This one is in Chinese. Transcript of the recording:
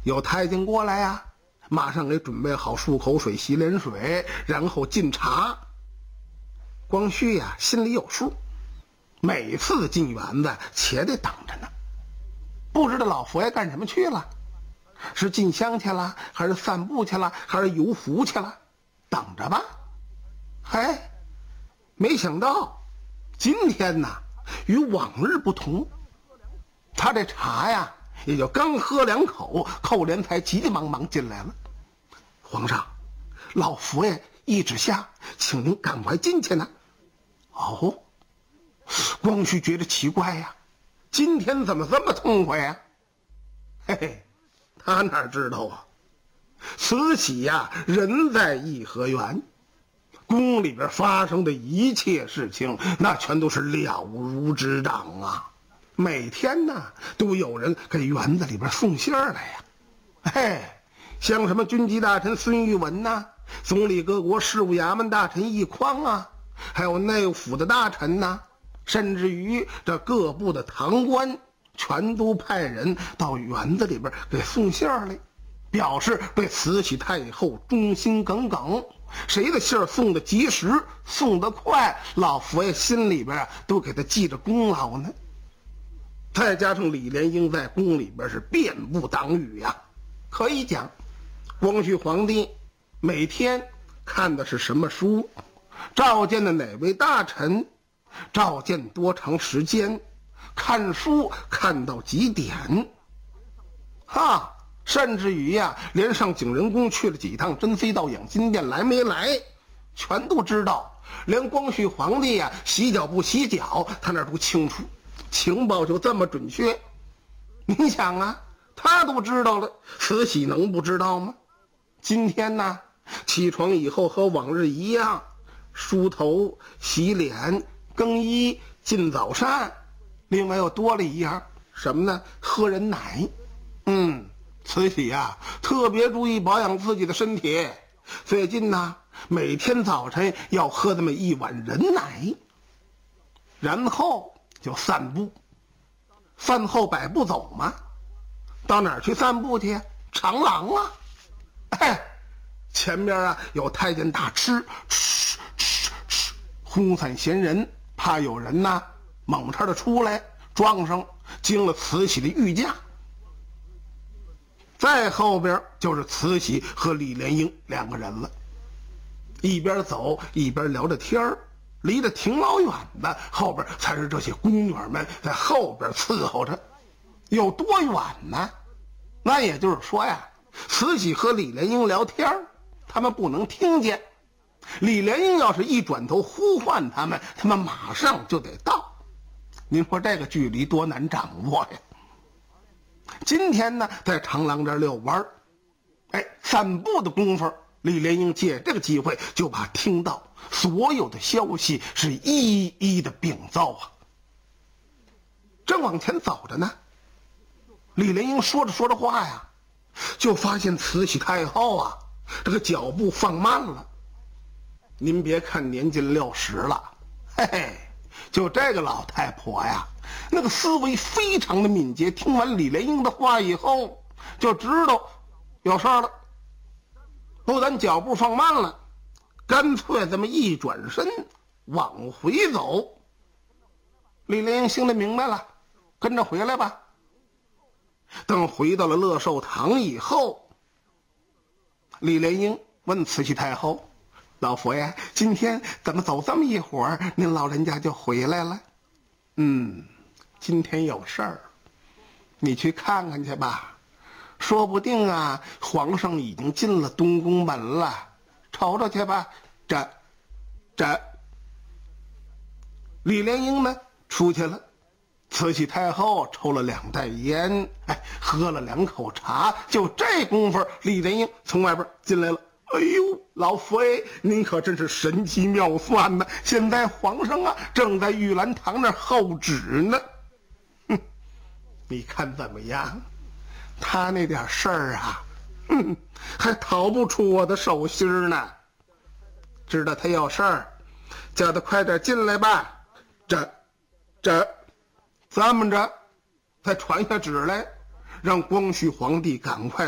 有太监过来呀，马上给准备好漱口水、洗脸水，然后进茶。光绪呀，心里有数，每次进园子且得等着呢，不知道老佛爷干什么去了，是进香去了，还是散步去了，还是游福去了，等着吧。嘿，没想到今天呢与往日不同，他这茶呀也就刚喝2口，寇连才急急忙忙进来了。皇上，老佛爷懿旨下，请您赶快进去呢。哦，光绪觉得奇怪呀，今天怎么这么痛快呀？嘿嘿，他哪知道啊，慈禧呀人在颐和园，宫里边发生的一切事情，那全都是了如指掌啊。每天呢都有人给园子里边送信儿来呀。嘿，像什么军机大臣孙玉文呐，总理各国事务衙门大臣奕匡啊，还有内府的大臣呐，甚至于这各部的堂官，全都派人到园子里边给送信儿来，表示对慈禧太后忠心耿耿。谁的信儿送得及时，送得快，老佛爷心里边都给他记着功劳呢。再加上李莲英在宫里边是遍布党羽呀，可以讲光绪皇帝每天看的是什么书，召见的哪位大臣，召见多长时间，看书看到几点甚至于呀连上景仁宫去了几趟，珍妃到养心殿来没来全都知道。连光绪皇帝呀洗脚不洗脚他那都清楚，情报就这么准确。你想啊，他都知道了，慈禧能不知道吗？今天呢起床以后和往日一样，梳头洗脸更衣进早膳，另外又多了一样什么呢？喝人奶。慈禧呀特别注意保养自己的身体，最近呢每天早晨要喝这么1碗人奶，然后就散步。饭后100步走嘛，到哪儿去散步去？长廊啊。前边啊有太监大吃轰散闲人，怕有人呐猛叉的出来撞上，惊了慈禧的御驾。再后边就是慈禧和李莲英2个人了，一边走一边聊着天儿，离得挺老远的，后边才是这些宫女们在后边伺候着。有多远呢？那也就是说呀，慈禧和李莲英聊天，他们不能听见。李莲英要是一转头呼唤他们，他们马上就得到。您说这个距离多难掌握呀？今天呢在长廊这儿遛弯散步的功夫，李莲英借这个机会就把听到所有的消息是一一的禀奏啊。正往前走着呢，李莲英说着说着话呀，就发现慈禧太后啊这个脚步放慢了。您别看年近60了，就这个老太婆呀，那个思维非常的敏捷，听完李莲英的话以后就知道有事了，不但脚步放慢了，干脆这么一转身往回走。李莲英心里明白了，跟着回来吧。等回到了乐寿堂以后，李莲英问慈禧太后，老佛爷今天怎么走这么一会儿，您老人家就回来了？今天有事儿，你去看看去吧，说不定啊皇上已经进了东宫门了，瞅瞅去吧。这李莲英呢出去了，慈禧太后抽了2袋烟，喝了2口茶，就这功夫李莲英从外边进来了。哎呦，老佛爷您可真是神机妙算呢，现在皇上啊正在玉兰堂那儿候旨呢。你看怎么样？他那点事儿啊还逃不出我的手心呢。知道他有事儿，叫他快点进来吧。这么着才传下旨来，让光绪皇帝赶快